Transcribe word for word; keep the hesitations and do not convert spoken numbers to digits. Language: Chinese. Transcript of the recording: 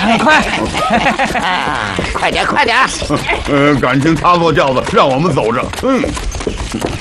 快！ 快点，快点！ 呃，感情他坐轿子，让我们走着。嗯。